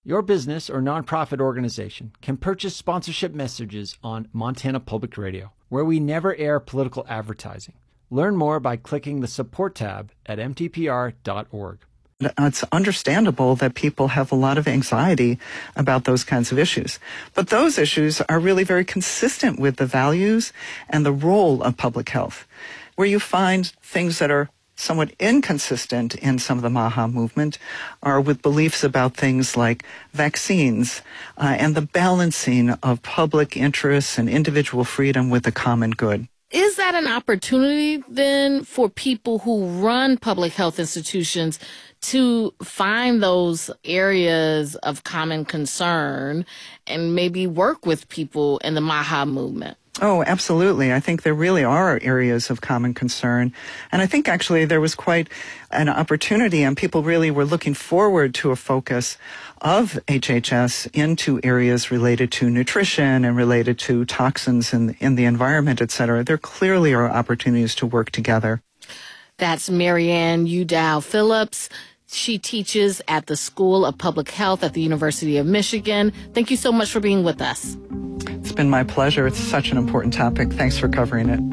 Your business or nonprofit organization can purchase sponsorship messages on Montana Public Radio, where we never air political advertising. Learn more by clicking the support tab at mtpr.org. It's understandable that people have a lot of anxiety about those kinds of issues. But those issues are really very consistent with the values and the role of public health. Where you find things that are somewhat inconsistent in some of the MAHA movement are with beliefs about things like vaccines and the balancing of public interests and individual freedom with the common good. Is that an opportunity then for people who run public health institutions to find those areas of common concern and maybe work with people in the MAHA movement? Oh, absolutely. I think there really are areas of common concern. And I think actually there was quite an opportunity, and people really were looking forward to a focus of HHS into areas related to nutrition and related to toxins in the environment, et cetera. There clearly are opportunities to work together. That's Marianne Udow Phillips. She teaches at the School of Public Health at the University of Michigan. Thank you so much for being with us. It's been my pleasure. It's such an important topic. Thanks for covering it.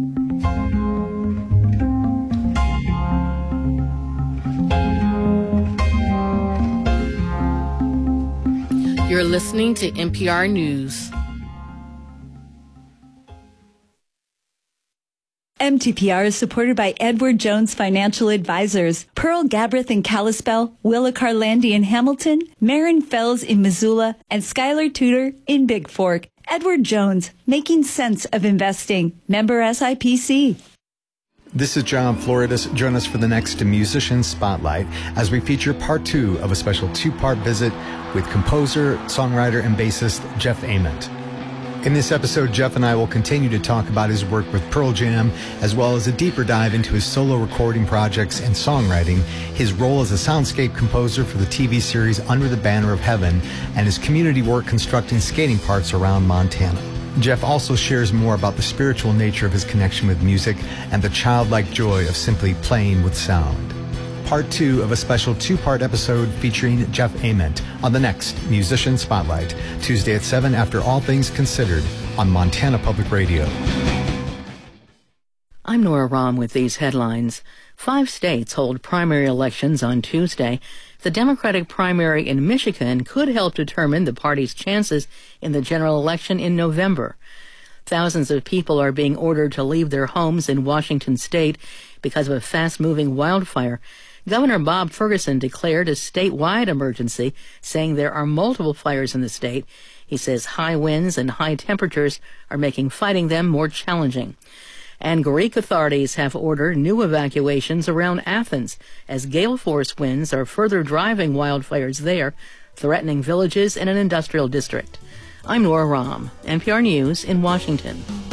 You're listening to NPR News. MTPR is supported by Edward Jones Financial Advisors, Pearl Gabrith in Kalispell, Willa Carlandi in Hamilton, Marin Fells in Missoula, and Skylar Tudor in Big Fork. Edward Jones, making sense of investing. Member SIPC. This is John Floridis. Join us for the next Musician Spotlight as we feature part 2 of a special 2-part visit with composer, songwriter, and bassist Jeff Ament. In this episode, Jeff and I will continue to talk about his work with Pearl Jam, as well as a deeper dive into his solo recording projects and songwriting, his role as a soundscape composer for the TV series Under the Banner of Heaven, and his community work constructing skating parks around Montana. Jeff also shares more about the spiritual nature of his connection with music and the childlike joy of simply playing with sound. Part 2 of a special 2-part episode featuring Jeff Ament on the next Musician Spotlight, Tuesday at 7 after All Things Considered on Montana Public Radio. I'm Nora Rahm with these headlines. 5 states hold primary elections on Tuesday. The Democratic primary in Michigan could help determine the party's chances in the general election in November. Thousands of people are being ordered to leave their homes in Washington state because of a fast-moving wildfire. Governor Bob Ferguson declared a statewide emergency, saying there are multiple fires in the state. He says high winds and high temperatures are making fighting them more challenging. And Greek authorities have ordered new evacuations around Athens as gale force winds are further driving wildfires there, threatening villages in an industrial district. I'm Nora Rahm, NPR News in Washington.